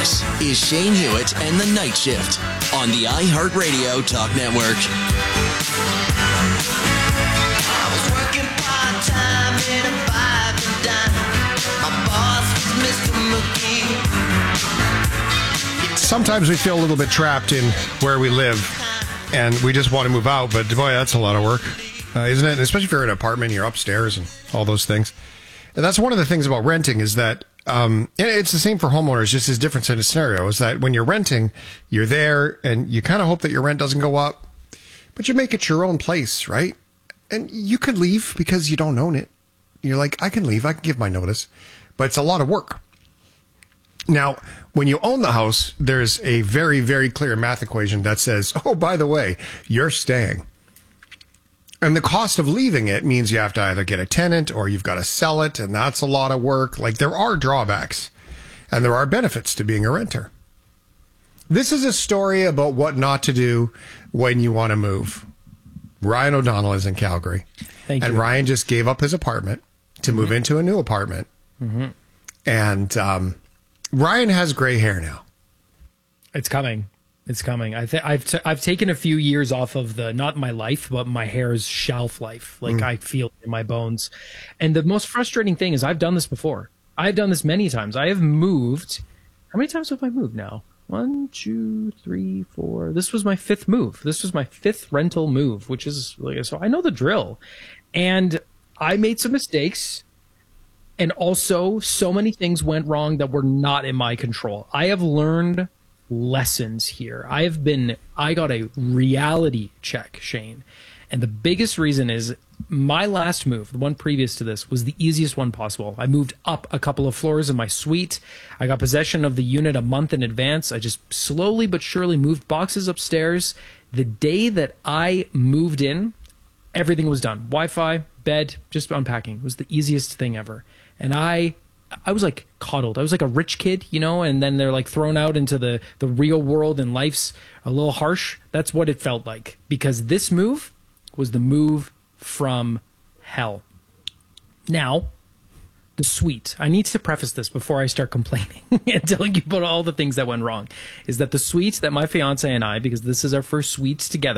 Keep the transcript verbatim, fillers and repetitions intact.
This is Shane Hewitt and the Night Shift on the iHeartRadio Talk Network. I was working part-time in a five and dime. My boss was Mister McGee. Sometimes we feel a little bit trapped in where we live, and we just want to move out, but boy, that's a lot of work, uh, isn't it? Especially if you're in an apartment, you're upstairs and all those things. And that's one of the things about renting is that um, and it's the same for homeowners, just as different in a scenario, is that when you're renting, you're there and you kind of hope that your rent doesn't go up, but you make it your own place, right? And you could leave because you don't own it. You're like, I can leave, I can give my notice, but it's a lot of work. Now, when you own the house, there's a very, very clear math equation that says, oh, by the way, you're staying. And the cost of leaving it means you have to either get a tenant or you've got to sell it, and that's a lot of work. Like, there are drawbacks, and there are benefits to being a renter. This is a story about what not to do when you want to move. Ryan O'Donnell is in Calgary. Thank you. And Ryan just gave up his apartment to move mm-hmm. into a new apartment. Mm-hmm. And um, Ryan has gray hair now. It's coming. It's coming. I th- I've t- I've taken a few years off of the, not my life, but my hair's shelf life. Like mm. I feel it in my bones. And the most frustrating thing is I've done this before. I've done this many times. I have moved. How many times have I moved now? One, two, three, four. This was my fifth move. This was my fifth rental move, which is like, so I know the drill. And I made some mistakes. And also so many things went wrong that were not in my control. I have learned lessons here. I have been, I got a reality check, Shane. And the biggest reason is my last move, the one previous to this, was the easiest one possible. I moved up a couple of floors in my suite. I got possession of the unit a month in advance. I just slowly but surely moved boxes upstairs. The day that I moved in, everything was done. Wi-Fi, bed, just unpacking. It was the easiest thing ever. And I I was like coddled. I was like a rich kid, you know, and then they're like thrown out into the, the real world and life's a little harsh. That's what it felt like, because this move was the move from hell. Now, the suite. I need to preface this before I start complaining and telling you about all the things that went wrong, is that the suite that my fiance and I, because this is our first suite together,